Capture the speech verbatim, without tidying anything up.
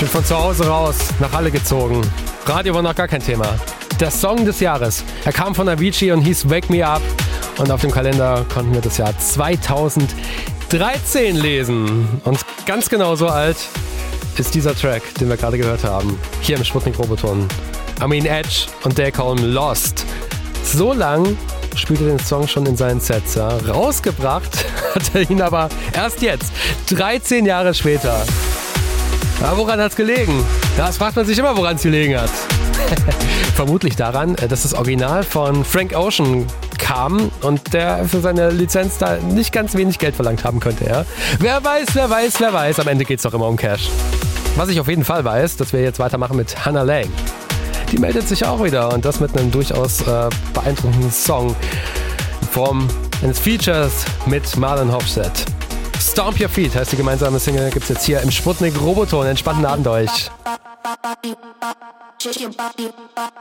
bin von zu Hause raus, nach Halle gezogen. Radio war noch gar kein Thema. Der Song des Jahres. Er kam von Avicii und hieß Wake Me Up. Und auf dem Kalender konnten wir das Jahr zweitausenddreizehn lesen. Und ganz genau so alt ist dieser Track, den wir gerade gehört haben. Hier im Sputnik Roboton. Armin Edge und Dale Colm Lost. So lang spielte den Song schon in seinen Sets. Ja. Rausgebracht hat er ihn aber erst jetzt, dreizehn Jahre später. Ja, woran hat es gelegen? Das fragt man sich immer, woran es gelegen hat. Vermutlich daran, dass das Original von Frank Ocean kam und der für seine Lizenz da nicht ganz wenig Geld verlangt haben könnte. Ja? Wer weiß, wer weiß, wer weiß. Am Ende geht es doch immer um Cash. Was ich auf jeden Fall weiß, dass wir jetzt weitermachen mit Hannah Lang. Die meldet sich auch wieder und das mit einem durchaus äh, beeindruckenden Song in Form eines Features mit Marlon Hofstedt. Stomp Your Feet heißt die gemeinsame Single, gibt's jetzt hier im Sputnik Roboton. Entspannten Abend euch.